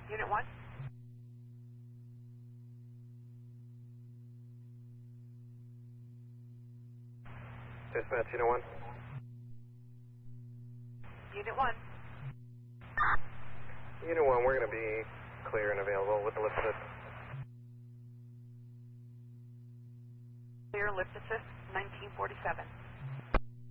Unit 1? Dispatch, Unit 1. Unit 1. Unit 1, we're going to be clear and available with the lift assist. Clear lift assist, 1947.